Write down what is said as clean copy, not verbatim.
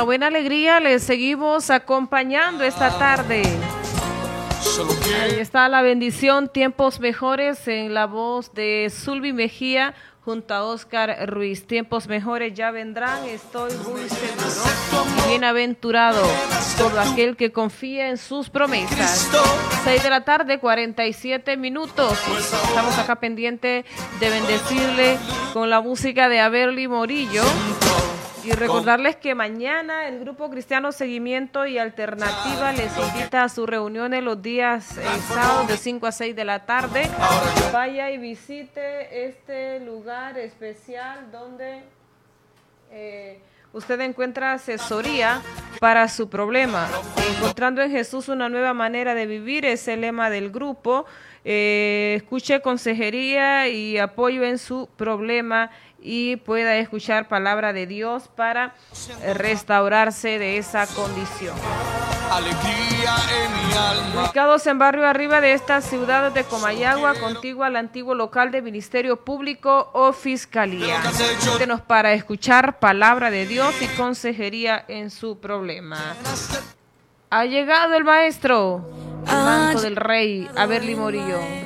la buena alegría les seguimos acompañando esta tarde. Ahí está la bendición, tiempos mejores en la voz de Zulbi Mejía junto a Oscar Ruiz. Tiempos mejores ya vendrán, estoy muy seguro. Y bienaventurado todo aquel que confía en sus promesas. 6 de la tarde, 47 minutos. Estamos acá pendientes de bendecirle con la música de Averly Morillo. Y recordarles que mañana el Grupo Cristiano Seguimiento y Alternativa les invita a sus reuniones los días sábados de 5 a 6 de la tarde. Vaya y visite este lugar especial donde usted encuentra asesoría para su problema. Encontrando en Jesús una nueva manera de vivir es el lema del grupo. Escuche consejería y apoyo en su problema y pueda escuchar palabra de Dios para restaurarse de esa condición. Alegría en mi alma. Ubicados en barrio arriba de esta ciudad de Comayagua, contigua al antiguo local de Ministerio Público o Fiscalía. Visítenos para escuchar palabra de Dios y consejería en su problema. Ha llegado el maestro, el manto del rey, Averly Morillo.